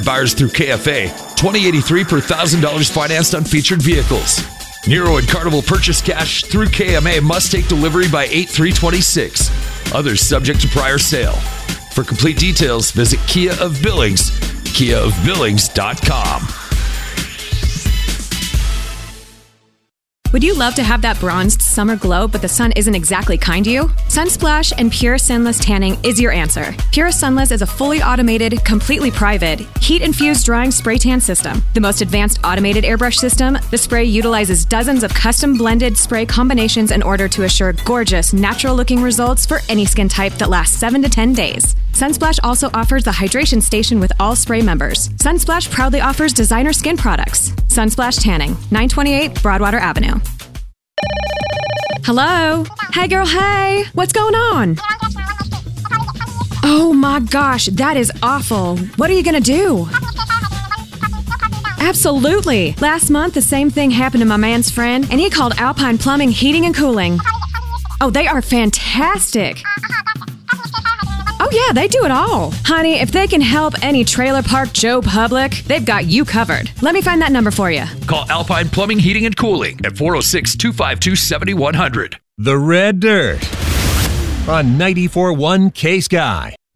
buyers through KFA. $20.83 per $1,000 financed on featured vehicles. Nero and Carnival purchase cash through KMA must take delivery by 8/3/26. Others subject to prior sale. For complete details, visit Kia of Billings, KiaofBillings.com. Would you love to have that bronzed summer glow, but the sun isn't exactly kind to you? Sunsplash and Pure Sunless Tanning is your answer. Pure Sunless is a fully automated, completely private, heat-infused drying spray tan system. The most advanced automated airbrush system, the spray utilizes dozens of custom blended spray combinations in order to assure gorgeous, natural-looking results for any skin type that lasts 7 to 10 days. Sunsplash also offers the hydration station with all spray members. Sunsplash proudly offers designer skin products. Sunsplash Tanning, 928 Broadwater Avenue. Hello? Hey girl, hey! What's going on? Oh my gosh, that is awful. What are you gonna do? Absolutely. Last month, the same thing happened to my man's friend, and he called Alpine Plumbing, Heating, and Cooling. Oh, they are fantastic. Oh yeah, they do it all. Honey, if they can help any trailer park Joe Public, they've got you covered. Let me find that number for you. Call Alpine Plumbing, Heating, and Cooling at 406-252-7100. The Red Dirt on 94.1 K-Sky.